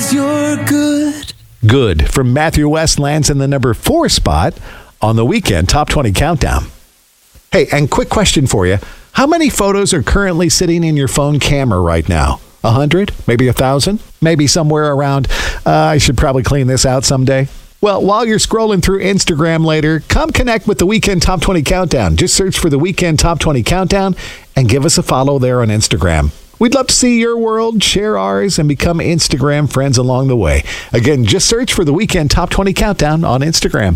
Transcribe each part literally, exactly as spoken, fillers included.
'cause you're good. Good from Matthew West lands in the number four spot on the Weekend Top twenty Countdown. Hey, and quick question for you. How many photos are currently sitting in your phone camera right now? A hundred? Maybe a thousand? Maybe somewhere around, uh, I should probably clean this out someday? Well, while you're scrolling through Instagram later, come connect with the Weekend Top twenty Countdown. Just search for the Weekend Top twenty Countdown and give us a follow there on Instagram. We'd love to see your world, share ours, and become Instagram friends along the way. Again, just search for the Weekend Top twenty Countdown on Instagram.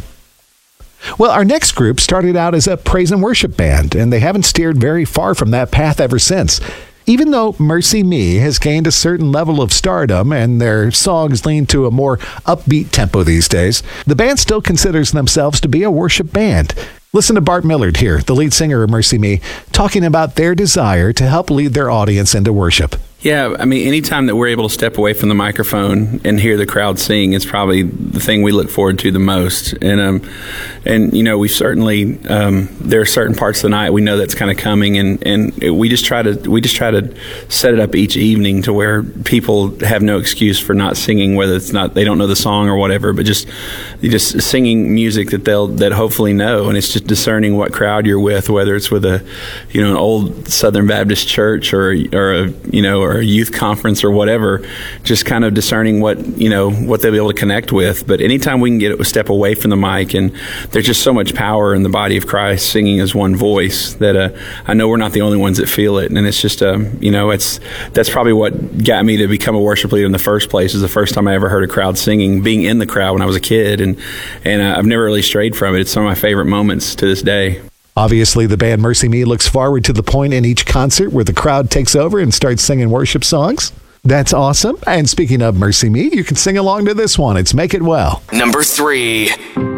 Well, our next group started out as a praise and worship band, and they haven't steered very far from that path ever since. Even though Mercy Me has gained a certain level of stardom and their songs lean to a more upbeat tempo these days, the band still considers themselves to be a worship band. Listen to Bart Millard here, the lead singer of Mercy Me, talking about their desire to help lead their audience into worship. Yeah, I mean, anytime that we're able to step away from the microphone and hear the crowd sing is probably the thing we look forward to the most. And, um, and you know, we certainly, um, there are certain parts of the night we know that's kind of coming, and, and we just try to we just try to set it up each evening to where people have no excuse for not singing, whether it's not they don't know the song or whatever, but just just singing music that they'll that hopefully know. And it's just discerning what crowd you're with, whether it's with a you know an old Southern Baptist church or or a you know or a youth conference or whatever, just kind of discerning what you know what they'll be able to connect with. But anytime we can get a step away from the mic, and there's just so much power in the body of Christ singing as one voice that uh, I know we're not the only ones that feel it. And it's just uh, you know it's that's probably what got me to become a worship leader in the first place. Is the first time I ever heard a crowd singing, being in the crowd when I was a kid, and and uh, I've never really strayed from it. It's some of my favorite moments to this day. Obviously, the band Mercy Me looks forward to the point in each concert where the crowd takes over and starts singing worship songs. That's awesome. And speaking of Mercy Me, you can sing along to this one. It's Make It Well. Number three.